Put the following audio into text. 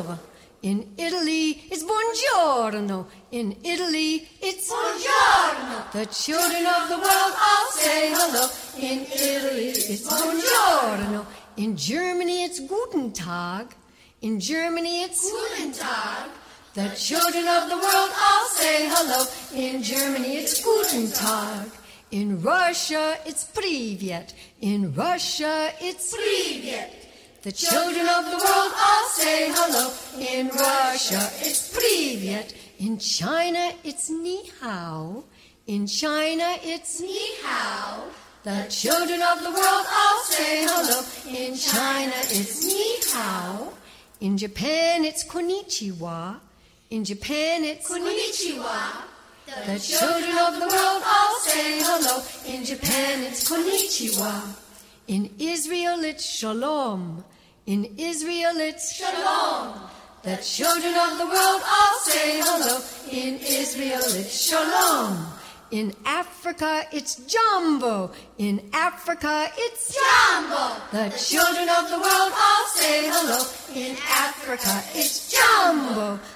bonjour. In Italy, it's buongiorno. In Italy, it's buongiorno. The children of the world all say hello. In Italy, it's buongiorno. In Germany, it's Guten Tag. In Germany, it's Guten Tag. The children of the world all say hello. In Germany, it's Guten Tag. In Russia, it's Privyet. In Russia, it's Privyet. The children of the world all say hello. In Russia, it's Privyet. In China, it's Ni Hao. In China, it's Ni Hao. The children of the world all say hello. In China, it's Ni Hao. In Japan, it's Konnichiwa. In Japan, it's Konnichiwa. The children of the world all say hello. In Japan, it's Konnichiwa. In Israel, it's Shalom. In Israel, it's Shalom. The children of the world all say hello. In Israel, it's Shalom. In Africa, it's Jambo. In Africa, it's Jambo. The children of the world all say hello. In Africa, it's Jambo.